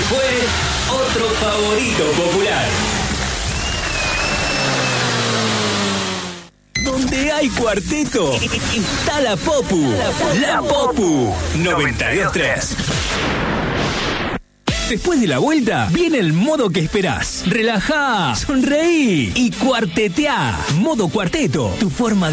fue otro favorito popular. Donde hay cuarteto, está la Popu. La Popu 92.3. Después de la vuelta, viene el modo que esperás. Relajá, sonreí y cuarteteá. Modo cuarteto, tu forma de